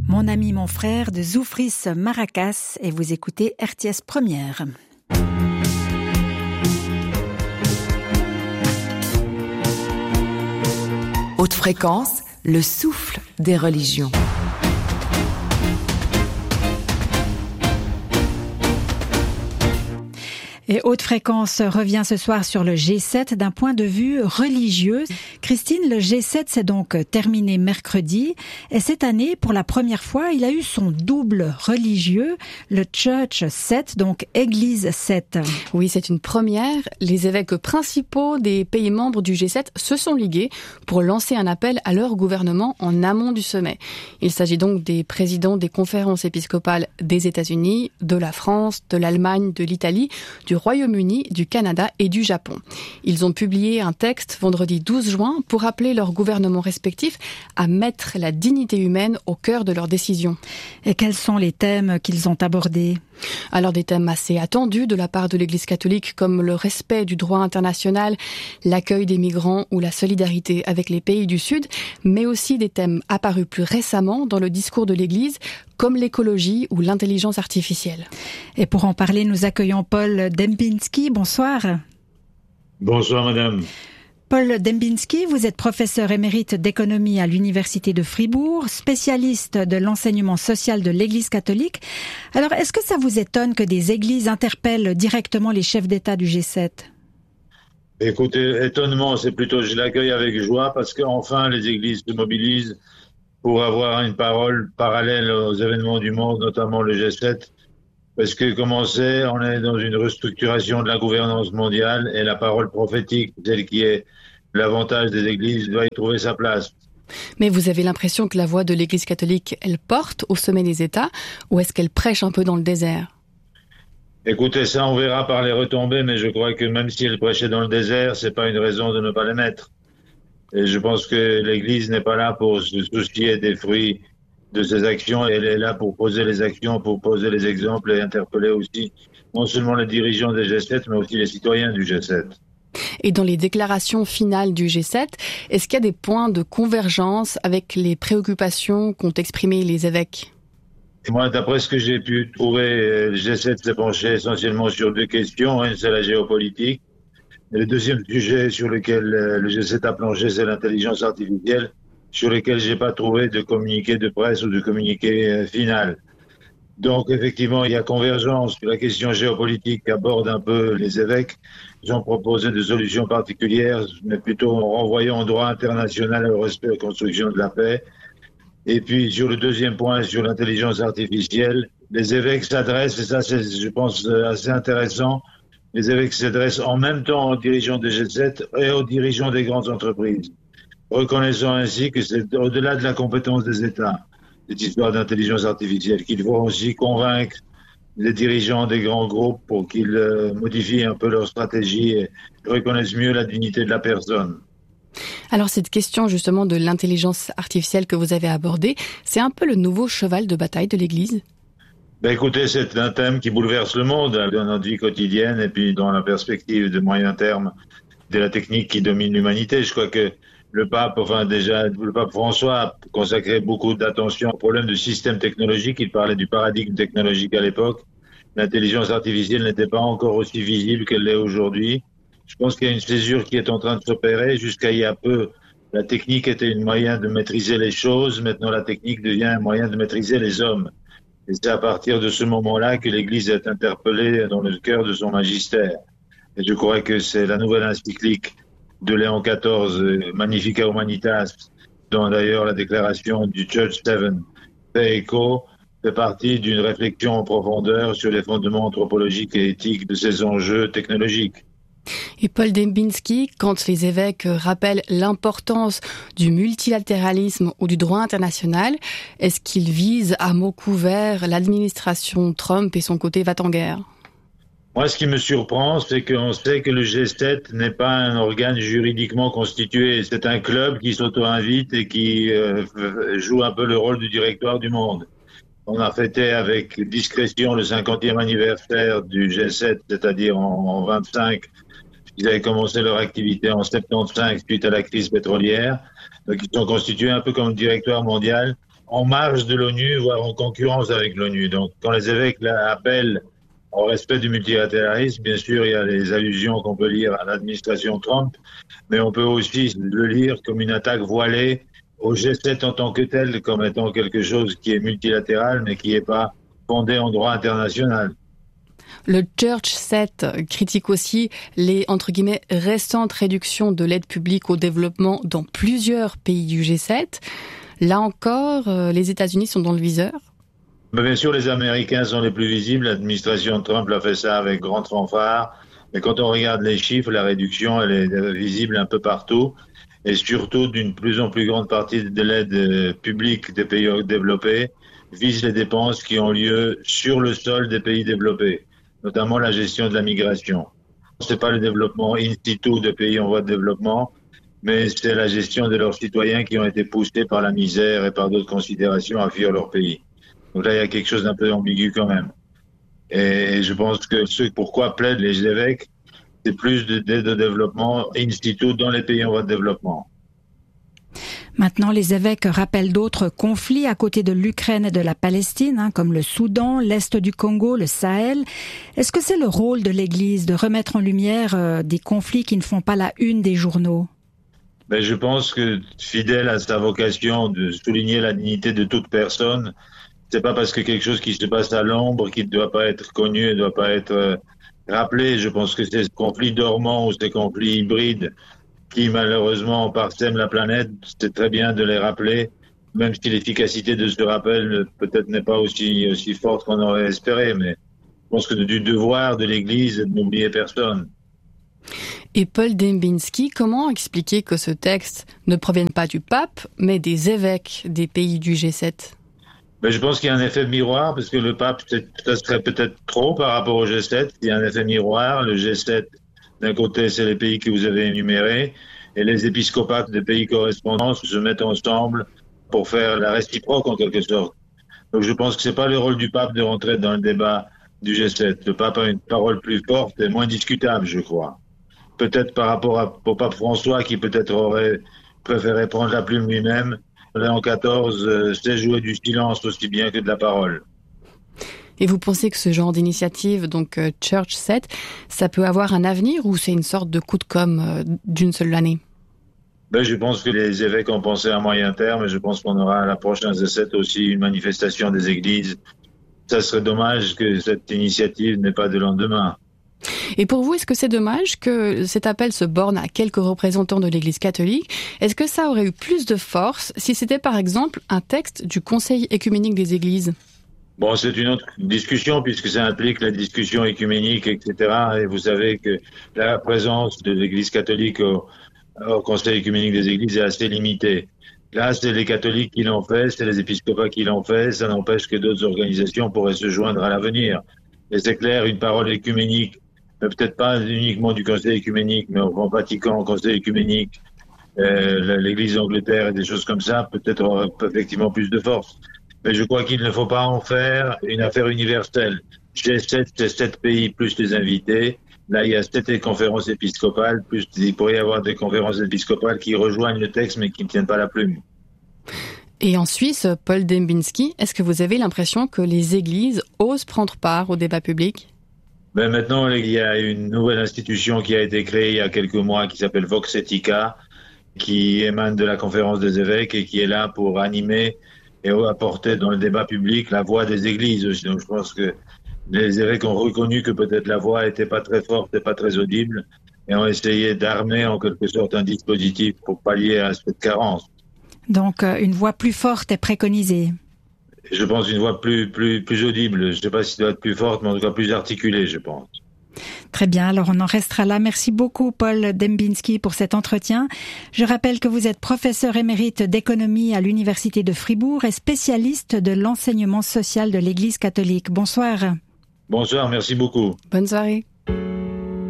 Mon ami, mon frère de Zoufris Maracas et vous écoutez RTS Première. Haute fréquence, le souffle des religions. Et Haute Fréquence revient ce soir sur le G7 d'un point de vue religieux. Christine, le G7 s'est donc terminé mercredi et cette année, pour la première fois, il a eu son double religieux, le Church 7, donc Église 7. Oui, c'est une première. Les évêques principaux des pays membres du G7 se sont ligués pour lancer un appel à leur gouvernement en amont du sommet. Il s'agit donc des présidents des conférences épiscopales des États-Unis, de la France, de l'Allemagne, de l'Italie, du Royaume-Uni, du Canada et du Japon. Ils ont publié un texte vendredi 12 juin pour appeler leurs gouvernements respectifs à mettre la dignité humaine au cœur de leurs décisions. Et quels sont les thèmes qu'ils ont abordés ? Alors des thèmes assez attendus de la part de l'Église catholique comme le respect du droit international, l'accueil des migrants ou la solidarité avec les pays du Sud, mais aussi des thèmes apparus plus récemment dans le discours de l'Église comme l'écologie ou l'intelligence artificielle. Et pour en parler, nous accueillons Paul Dembinski. Bonsoir. Bonsoir madame. Paul Dembinski, vous êtes professeur émérite d'économie à l'Université de Fribourg, spécialiste de l'enseignement social de l'Église catholique. Alors, est-ce que ça vous étonne que des églises interpellent directement les chefs d'État du G7 ? Écoutez, étonnement, c'est plutôt je l'accueille avec joie parce qu'enfin les églises se mobilisent pour avoir une parole parallèle aux événements du monde, notamment le G7. Parce que, comme on sait, on est dans une restructuration de la gouvernance mondiale et la parole prophétique, celle qui est l'avantage des églises, doit y trouver sa place. Mais vous avez l'impression que la voix de l'Église catholique, elle porte au sommet des États, ou est-ce qu'elle prêche un peu dans le désert ? Écoutez, ça on verra par les retombées, mais je crois que même si elle prêchait dans le désert, c'est pas une raison de ne pas les mettre. Et je pense que l'Église n'est pas là pour se soucier des fruits de ses actions, elle est là pour poser les actions, pour poser les exemples et interpeller aussi non seulement les dirigeants des G7, mais aussi les citoyens du G7. Et dans les déclarations finales du G7, est-ce qu'il y a des points de convergence avec les préoccupations qu'ont exprimées les évêques ? Moi, d'après ce que j'ai pu trouver, le G7 s'est penché essentiellement sur deux questions. Une, c'est la géopolitique. Et le deuxième sujet sur lequel le G7 a plongé, c'est l'intelligence artificielle, sur lequel j'ai pas trouvé de communiqué de presse ou de communiqué final. Donc, effectivement, il y a convergence sur la question géopolitique qu'abordent un peu les évêques. Ils ont proposé des solutions particulières, mais plutôt en renvoyant au droit international et au respect de la construction de la paix. Et puis, sur le deuxième point, sur l'intelligence artificielle, les évêques s'adressent, et ça c'est, je pense, assez intéressant, les évêques s'adressent en même temps aux dirigeants des G7 et aux dirigeants des grandes entreprises, reconnaissant ainsi que c'est au-delà de la compétence des États, cette histoire d'intelligence artificielle, qu'il faut aussi convaincre les dirigeants des grands groupes pour qu'ils modifient un peu leur stratégie et reconnaissent mieux la dignité de la personne. Alors cette question justement de l'intelligence artificielle que vous avez abordée, c'est un peu le nouveau cheval de bataille de l'Église ? Écoutez, c'est un thème qui bouleverse le monde dans notre vie quotidienne et puis dans la perspective de moyen terme de la technique qui domine l'humanité. Je crois que le pape François a consacré beaucoup d'attention au problème du système technologique. Il parlait du paradigme technologique à l'époque. L'intelligence artificielle n'était pas encore aussi visible qu'elle l'est aujourd'hui. Je pense qu'il y a une césure qui est en train de s'opérer. Jusqu'à il y a peu, la technique était un moyen de maîtriser les choses. Maintenant, la technique devient un moyen de maîtriser les hommes. Et c'est à partir de ce moment-là que l'Église est interpellée dans le cœur de son magistère. Et je crois que c'est la nouvelle encyclique de Léon XIV, Magnificat Humanitas, dont d'ailleurs la déclaration du Church 7 fait écho, fait partie d'une réflexion en profondeur sur les fondements anthropologiques et éthiques de ces enjeux technologiques. Et Paul Dembinski, quand les évêques rappellent l'importance du multilatéralisme ou du droit international, est-ce qu'ils visent à mots couverts l'administration Trump et son côté va-t-en-guerre ? Moi, ce qui me surprend, c'est qu'on sait que le G7 n'est pas un organe juridiquement constitué. C'est un club qui s'auto-invite et qui joue un peu le rôle du directoire du monde. On a fêté avec discrétion le 50e anniversaire du G7, c'est-à-dire en 25. Ils avaient commencé leur activité en 75 suite à la crise pétrolière. Donc, ils sont constitués un peu comme le directoire mondial en marge de l'ONU, voire en concurrence avec l'ONU. Donc, quand les évêques appellent au respect du multilatéralisme, bien sûr, il y a les allusions qu'on peut lire à l'administration Trump, mais on peut aussi le lire comme une attaque voilée au G7 en tant que tel, comme étant quelque chose qui est multilatéral, mais qui n'est pas fondé en droit international. Le Church 7 critique aussi les, entre guillemets, récentes réductions de l'aide publique au développement dans plusieurs pays du G7. Là encore, les États-Unis sont dans le viseur. Mais bien sûr, les Américains sont les plus visibles. L'administration Trump a fait ça avec grande fanfare. Mais quand on regarde les chiffres, la réduction, elle est visible un peu partout. Et surtout, d'une plus en plus grande partie de l'aide publique des pays développés vise les dépenses qui ont lieu sur le sol des pays développés, notamment la gestion de la migration. C'est pas le développement in situ de pays en voie de développement, mais c'est la gestion de leurs citoyens qui ont été poussés par la misère et par d'autres considérations à fuir leur pays. Donc là, il y a quelque chose d'un peu ambigu quand même. Et je pense que ce pourquoi plaident les évêques, c'est plus d'aide au développement in situ dans les pays en voie de développement. Maintenant, les évêques rappellent d'autres conflits à côté de l'Ukraine et de la Palestine, comme le Soudan, l'Est du Congo, le Sahel. Est-ce que c'est le rôle de l'Église de remettre en lumière des conflits qui ne font pas la une des journaux ? Ben, je pense que, fidèle à sa vocation de souligner la dignité de toute personne, c'est pas parce que quelque chose qui se passe à l'ombre qu'il ne doit pas être connu et ne doit pas être rappelé. Je pense que ces conflits dormants ou ces conflits hybrides qui malheureusement parsèment la planète, c'est très bien de les rappeler, même si l'efficacité de ce rappel peut-être n'est pas aussi forte qu'on aurait espéré, mais je pense que du devoir de l'Église de n'oublier personne. Et Paul Dembinski, comment expliquer que ce texte ne provienne pas du pape, mais des évêques des pays du G7 ? Je pense qu'il y a un effet miroir, parce que le pape, ça serait peut-être trop par rapport au G7. Il y a un effet miroir. Le G7, d'un côté, c'est les pays que vous avez énumérés, et les épiscopats des pays correspondants se mettent ensemble pour faire la réciproque en quelque sorte. Donc je pense que c'est pas le rôle du pape de rentrer dans le débat du G7. Le pape a une parole plus forte et moins discutable, je crois. Peut-être par rapport au pape François, qui peut-être aurait préféré prendre la plume lui-même. Léon XIV sait jouer du silence aussi bien que de la parole. Et vous pensez que ce genre d'initiative, donc Church 7, ça peut avoir un avenir ou c'est une sorte de coup de com' d'une seule année ? Je pense que les évêques ont pensé à moyen terme et je pense qu'on aura à la prochaine G7 aussi une manifestation des églises. Ça serait dommage que cette initiative n'ait pas de lendemain. Et pour vous, est-ce que c'est dommage que cet appel se borne à quelques représentants de l'Église catholique ? Est-ce que ça aurait eu plus de force si c'était par exemple un texte du Conseil œcuménique des Églises ? Bon, c'est une autre discussion puisque ça implique la discussion œcuménique, etc. Et vous savez que la présence de l'Église catholique au Conseil œcuménique des Églises est assez limitée. Là, c'est les catholiques qui l'ont fait, c'est les épiscopats qui l'ont fait. Ça n'empêche que d'autres organisations pourraient se joindre à l'avenir. Et c'est clair, une parole œcuménique, mais peut-être pas uniquement du Conseil œcuménique, mais au Vatican, au Conseil œcuménique, l'Église d'Angleterre et des choses comme ça, peut-être aura effectivement plus de force. Mais je crois qu'il ne faut pas en faire une affaire universelle. G7, c'est 7 pays plus les invités. Là, il y a 7 conférences épiscopales, plus il pourrait y avoir des conférences épiscopales qui rejoignent le texte, mais qui ne tiennent pas la plume. Et en Suisse, Paul Dembinski, est-ce que vous avez l'impression que les églises osent prendre part au débat public ? Maintenant, il y a une nouvelle institution qui a été créée il y a quelques mois qui s'appelle Vox Etica, qui émane de la conférence des évêques et qui est là pour animer et apporter dans le débat public la voix des églises aussi. Donc je pense que les évêques ont reconnu que peut-être la voix n'était pas très forte et pas très audible et ont essayé d'armer en quelque sorte un dispositif pour pallier à cette carence. Donc une voix plus forte est préconisée. Je pense une voix plus audible. Je ne sais pas si ça doit être plus forte, mais en tout cas plus articulée, je pense. Très bien, alors on en restera là. Merci beaucoup Paul Dembinski pour cet entretien. Je rappelle que vous êtes professeur émérite d'économie à l'Université de Fribourg et spécialiste de l'enseignement social de l'Église catholique. Bonsoir. Bonsoir, merci beaucoup. Bonne soirée.